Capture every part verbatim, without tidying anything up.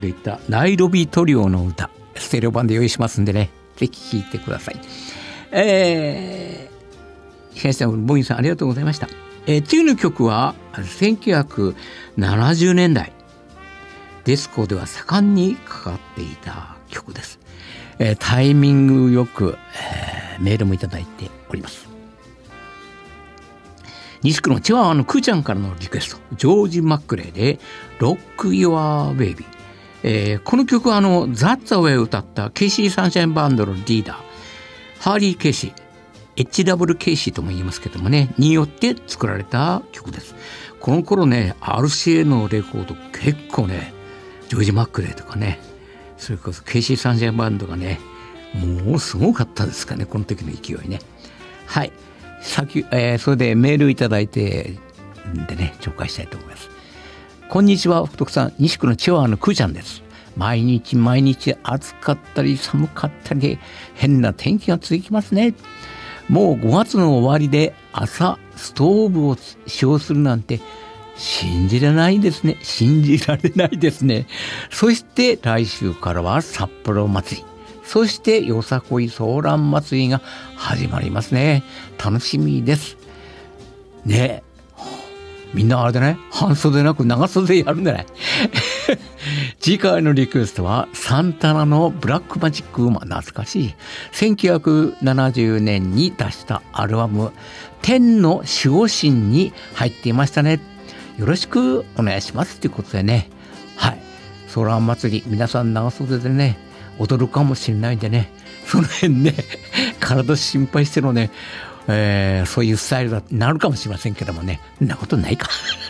といったナイロビトリオの歌、ステレオ版で用意しますんでね、ぜひ聴いてください。えー、東さん、ボギーさんありがとうございました。えー、次の曲はせんきゅうひゃくななじゅうねんだいディスコでは盛んにかかっていた曲です。えー、タイミングよく、えー、メールもいただいております。西区のチワワのクーちゃんからのリクエスト、ジョージ・マックレーでロック・ユア・ベイビー。えー、この曲はあのザッツ・アウェイを歌ったケイシー・サンシャインバンドのリーダーハーリー・ケイシー、 エイチダブリュー ケイシーとも言いますけどもね、によって作られた曲です。この頃ね アールシーエー のレコード結構ね、ジョージ・マックレーとかね、それこそケイシー・サンシャインバンドがね、もうすごかったですかね、この時の勢いね。はい、先、えー、それでメールいただいてんでね、紹介したいと思います。こんにちは、福徳さん、西区のチワワのクーちゃんです。毎日毎日暑かったり寒かったりで変な天気が続きますね。もうごがつの終わりで朝ストーブを使用するなんて信じられないですね。信じられないですね。そして来週からは札幌祭り、そしてよさこいソーラン祭りが始まりますね。楽しみですね。みんなあれだね、半袖なく長袖やるんだね。次回のリクエストはサンタナのブラックマジックウーマン、懐かしい。せんきゅうひゃくななじゅうねんに出したアルバム天の守護神に入っていましたね。よろしくお願いしますということでね、はい、ソーラン祭り皆さん長袖でね踊るかもしれないんでね、その辺ね体心配してのね、えー、そういうスタイルになるかもしれませんけどもね、そんなことないか、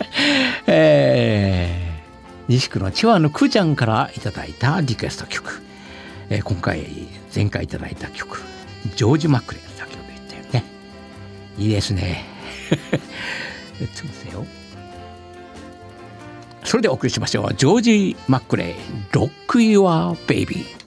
えー、西区のチワワのクーちゃんからいただいたリクエスト曲、えー、今回前回いただいた曲、ジョージ・マックレー、先ほど言ったよね、いいですね。やってますよ。それでお送りしましょう。ジョージ・マックレー、ロック・ユア・ベイビー。